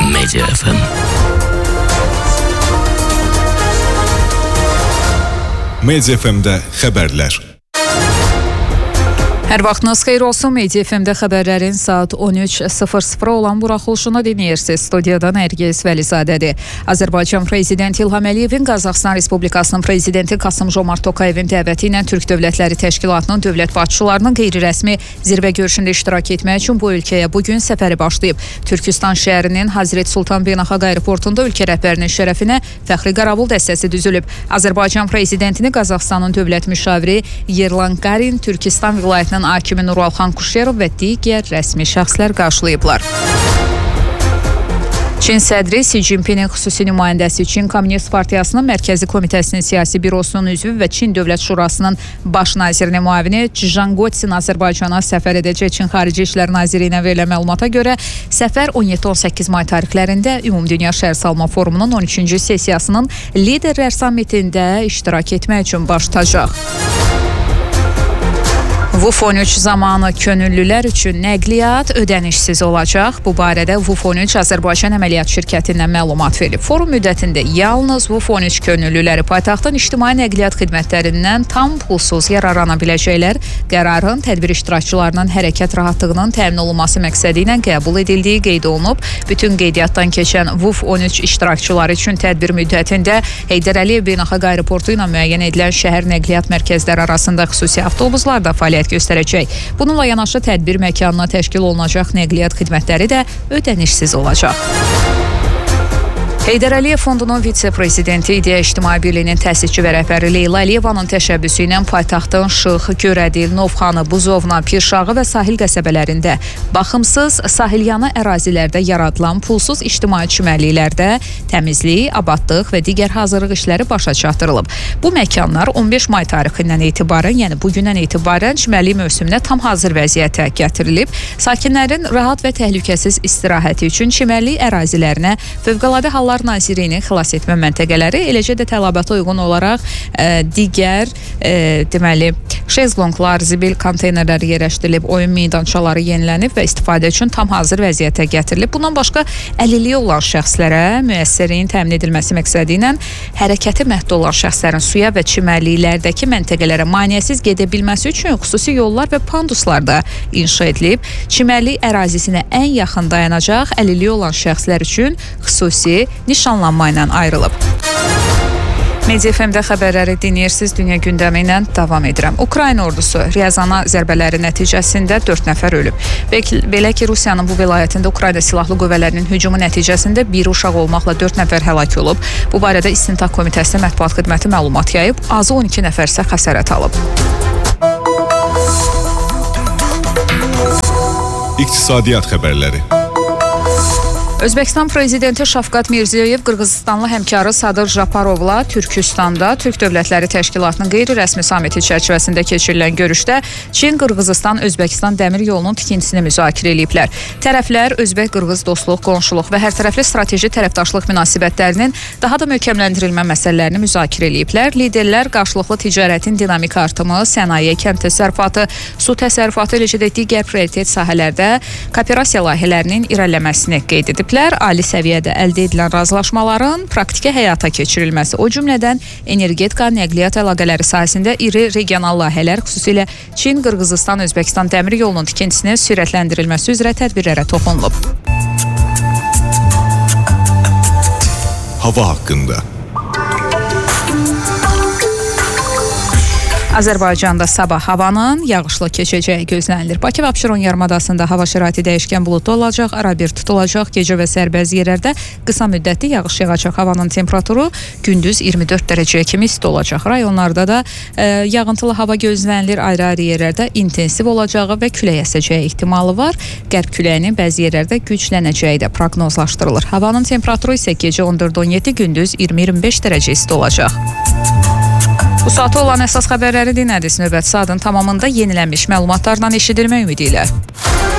Media FM. Media FM-də xəbərlər. Hər vaxtınız xeyir olsun. Media FM-də xəbərlərin saat 13:00 olan buraxılışını dinləyirsiniz. Studiyadan Nərgiz Vəlizadədir. Azərbaycan Prezidenti İlham Əliyevin Qazaxıstan Respublikasının Prezidenti Kasım-Jomart Tokayevin dəvəti ilə Türk Dövlətləri Təşkilatının dövlət başçılarının qeyri-rəsmi zirvə görüşündə iştirak etmək üçün bu ölkəyə bugün səfəri başlayıb. Türkistan şəhərinin Hazret Sultan Beynəlxalq Aeroportunda ölkə rəhbərinin şərəfinə fəxri qəbul dəstəsi düzülüb. Azərbaycan Prezidentini Qazaxıstanın dövlət müşaviri Yerlan Qarin, Türkistan vilayətinin hakimi Nuralxan Kuşerov və digər rəsmi şəxslər qarşılayıblar. Çin sədri Xi Jinpingin xüsusi nümayəndəsi Çin Kommunist Partiyasının Mərkəzi Komitəsinin siyasi bürosunun üzvü və Çin Dövlət Şurasının baş nazirinin müavini Zhang Guoxin Azərbaycana səfər edəcək. Çin Xarici İşlər Nazirliyinə verilən məlumata görə səfər 17-18 may tarixlərində Ümumdünya Şəhərsalma Forumunun 13-cü sessiyasının liderlər sammitində iştirak etmək üçün baş tutacaq. VUF-13 zamanı könüllülər üçün nəqliyyat ödənişsiz olacaq. Bu barədə VUF-13 Azərbaycan Əməliyyat Şirkətindən məlumat verib. Forum müddətində yalnız VUF-13 könüllüləri paytaxtın ictimai nəqliyyat xidmətlərindən tam pulsuz yararlana biləcəklər. Qərarın tədbir iştirakçılarının hərəkət rahatlığının təmin olunması məqsədi ilə qəbul edildiyi qeyd olunub. Bütün qeydiyyatdan keçən VUF-13 iştirakçıları üçün tədbir müddətində Heydər Əliyev Beynəlxalq Aeroportu ilə müəyyən edilən şəhər nəqliyyat mərkəzləri arasında xüsusi avtobuslar da fəaliyyət göstərəcək. Bununla yanaşı tədbir məkanına təşkil olunacaq nəqliyyat xidmətləri də ödənişsiz olacaq. Heydər Əliyev Fondunun vitse-prezidenti İdeya İctimai Birliyinin təsisçi və rəhbəri Leyla Əliyevanın təşəbbüsü ilə paytaxtın Şıx, Görədil, Novxanı, Buzovna, Pirşağı və sahil qəsəbələrində baxımsız sahilyanı ərazilərdə yaradılan pulsuz ictimai çimərliklərdə təmizlik, abadlıq və digər hazırlıq işləri başa çatdırılıb. Bu məkanlar 15 may tarixindən etibarən, yəni bugündən etibarən çimərlik mövsümünə tam hazır vəziyyətə gətirilib. Sakinlərin rahat və təhlükəsiz istirahəti üçün çimərlik ərazilərinə Fövqəladə Hallar Nazirliyinin xilas etmə məntəqələri, eləcə də tələbata uyğun olaraq digər deməli şezlonglar, zibil konteynerləri yerləşdirilib, oyun meydançaları yenilənib və istifadə üçün tam hazır vəziyyətə gətirilib. Bundan başqa əlilliyi olan şəxslərə müəssisənin təmin edilməsi məqsədi ilə hərəkəti məhdud olan şəxslərin suya və çimərliklərdəki məntəqələrə maneəsiz gedə bilməsi üçün xüsusi yollar və panduslar da inşa edilib. Çimərlik ərazisinə ən yaxın dayanacaq əlilliyi olan şəxslər üçün xüsusi nişanlanma ilə ayrılıb. Media FM-də xəbərləri dinləyirsiniz. Dünya gündəmi ilə davam edirəm. Ukrayna ordusu Ryazana zərbələri nəticəsində 4 nəfər ölüb. Belə ki, Rusiyanın bu vilayətində Ukrayna silahlı qüvvələrinin hücumu nəticəsində bir uşaq olmaqla 4 nəfər həlak olub. Bu barədə İstintaq Komitəsinin mətbuat xidməti məlumat yayıb. Azı 12 nəfər isə xəsarət alıb. İqtisadiyyat xəbərləri. Özbəkistan Prezidenti Şavkat Mirziyoyev Qırğızıstanlı həmkarı Sadır Japarovla Türkistanda Türk Dövlətləri Təşkilatının qeyri-rəsmi samiti çərçivəsində keçirilən görüşdə Çin-Qırğızıstan Özbəkistan dəmir yolunun tikintisini müzakirə ediblər. Tərəflər Özbək-Qırğız dostluq, qonşuluq və hərtərəfli strateji tərəfdaşlıq münasibətlərinin daha da möhkəmləndirilmə məsələlərini müzakirə ediblər. Liderlər qarşılıqlı ticarətin dinamik artımı, sənaye, kənd təsərrüfatı, su təsərrüfatı, eləcə də digər prioritet sahələrdə kooperasiya layihələrinin irəliləməsini qeyd edib. Ali səviyyədə əldə edilən razılaşmaların praktiki həyata keçirilməsi, o cümlədən energetika, nəqliyyat əlaqələri sahəsində iri regional layihələr, xüsusilə Çin, Qırğızıstan, Özbəkistan dəmir yolunun tikintisinin sürətləndirilməsi üzrə tədbirlərə toxunulub. Hava haqqında. Azərbaycanda sabah havanın yağışlı keçəcəyi gözlənilir. Bakı və Abşeron yarımadasında hava şəraiti dəyişkən buludlu olacaq, arabir tutulacaq, gecə və səhər bəzi yerlərdə qısa müddətli yağış yağacaq. Havanın temperaturu gündüz 24 dərəcəyə kimi isti olacaq. Rayonlarda da yağıntılı hava gözlənilir, ayrı-ayrı yerlərdə intensiv olacağı və külək əsəcəyi ehtimalı var. Qərb küləyinin bəzi yerlərdə güclənəcəyi də proqnozlaşdırılır. Havanın temperaturu isə gecə 14-17, gündüz 20-25 dərəcə isti olacaq. Bu saata olan əsas xəbərləri dinlədiniz. Növbəti saatın tamamında yenilənmiş məlumatlarla eşidilmək ümidi ilə.